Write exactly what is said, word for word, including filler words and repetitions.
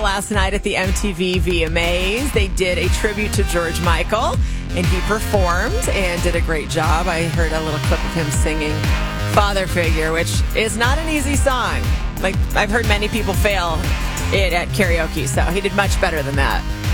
last night at the M T V V M As. They did a tribute to George Michael, and he performed and did a great job. I heard a little clip of him singing Father Figure, which is not an easy song. Like, I've heard many people fail it at karaoke, so he did much better than that.